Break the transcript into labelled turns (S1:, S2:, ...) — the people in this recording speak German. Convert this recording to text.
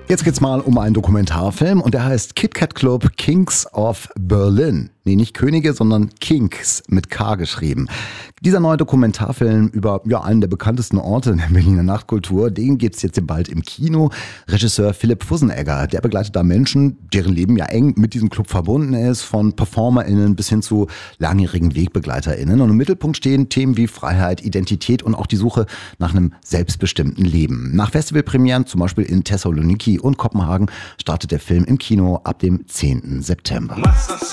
S1: Jetzt geht's mal um einen Dokumentarfilm und der heißt Kit Kat Club Kings of Berlin. Nee, nicht Könige, sondern Kings mit K geschrieben. Dieser neue Dokumentarfilm über einen der bekanntesten Orte in der Berliner Nachtkultur, den gibt's jetzt bald im Kino. Regisseur Philipp Fussenegger, der begleitet da Menschen, deren Leben ja eng mit diesem Club verbunden ist, von PerformerInnen bis hin zu langjährigen WegbegleiterInnen. Und im Mittelpunkt stehen Themen wie Freiheit, Identität und auch die Suche nach einem selbstbestimmten Leben. Nach Festivalpremieren, zum Beispiel in Thessaloniki und Kopenhagen, startet der Film im Kino ab dem 10. September.